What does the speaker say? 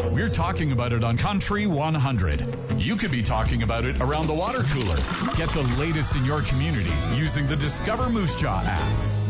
We're talking about it on Country 100. You could be talking about it around the water cooler. Get the latest in your community using the Discover Moose Jaw app.